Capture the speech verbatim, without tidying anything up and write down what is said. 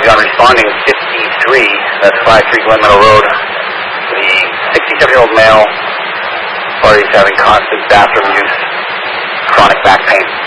John responding fifty-three, that's five three Glen Meadow Road. The sixty-seven-year-old male, party's having constant bathroom use, chronic back pain.